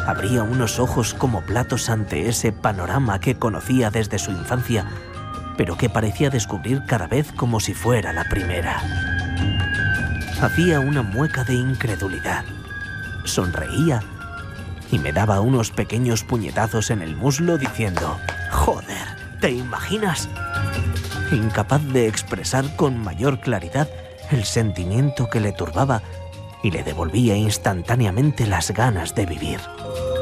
Abría unos ojos como platos ante ese panorama que conocía desde su infancia, pero que parecía descubrir cada vez como si fuera la primera. Hacía una mueca de incredulidad. Sonreía y me daba unos pequeños puñetazos en el muslo diciendo: «¡Joder! ¿Te imaginas?». Incapaz de expresar con mayor claridad el sentimiento que le turbaba y le devolvía instantáneamente las ganas de vivir.